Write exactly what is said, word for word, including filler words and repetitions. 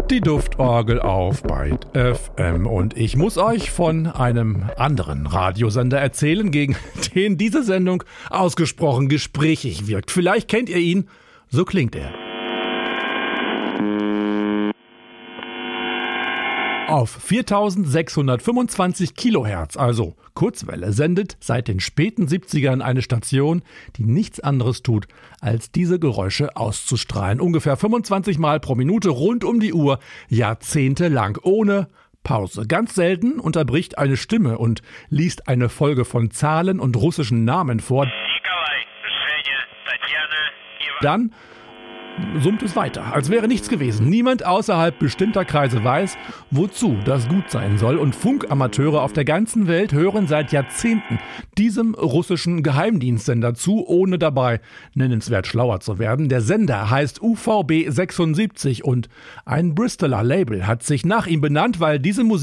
Die Duftorgel auf Byte F M und ich muss euch von einem anderen Radiosender erzählen, gegen den diese Sendung ausgesprochen gesprächig wirkt. Vielleicht kennt ihr ihn, so klingt er. Auf viertausendsechshundertfünfundzwanzig Kilohertz, also Kurzwelle, sendet seit den späten siebzigern eine Station, die nichts anderes tut, als diese Geräusche auszustrahlen. Ungefähr fünfundzwanzig Mal pro Minute, rund um die Uhr, jahrzehntelang, ohne Pause. Ganz selten unterbricht eine Stimme und liest eine Folge von Zahlen und russischen Namen vor. Dann summt es weiter, als wäre nichts gewesen. Niemand außerhalb bestimmter Kreise weiß, wozu das gut sein soll. Und Funkamateure auf der ganzen Welt hören seit Jahrzehnten diesem russischen Geheimdienstsender zu, ohne dabei nennenswert schlauer zu werden. Der Sender heißt U V B sechsundsiebzig und ein Bristoler Label hat sich nach ihm benannt, weil diese Musik